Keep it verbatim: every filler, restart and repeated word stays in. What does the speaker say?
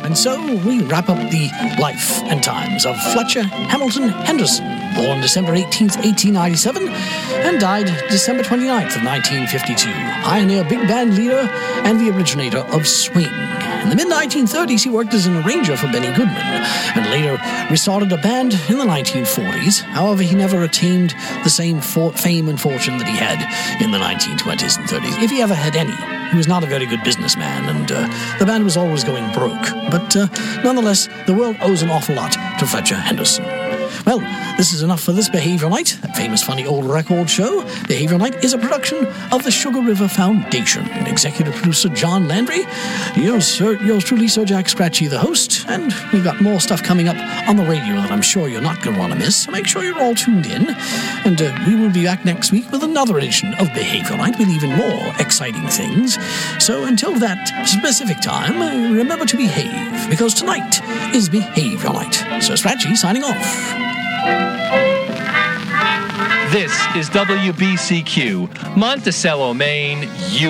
And so we wrap up the life and times of Fletcher Hamilton Henderson, born December eighteenth, eighteen ninety-seven, and died December twenty-ninth of nineteen fifty-two. Pioneer big band leader and the originator of swing. In the mid nineteen thirties, he worked as an arranger for Benny Goodman, and later restarted a band in the nineteen forties. However, he never attained the same for- fame and fortune that he had in the nineteen twenties and thirties, if he ever had any. He was not a very good businessman, and uh, the band was always going broke. But uh, nonetheless, the world owes an awful lot to Fletcher Henderson. Well, this is enough for this Behavior Night, that famous funny old record show. Behavior Night is a production of the Sugar River Foundation. Executive producer John Landry. Yours, sir, yours truly, Sir Jack Scratchy, the host. And we've got more stuff coming up on the radio that I'm sure you're not going to want to miss. So make sure you're all tuned in. And uh, we will be back next week with another edition of Behavior Night with even more exciting things. So until that specific time, uh, remember to behave, because tonight is Behavior Night. Sir Scratchy signing off. This is W B C Q, Monticello, Maine, U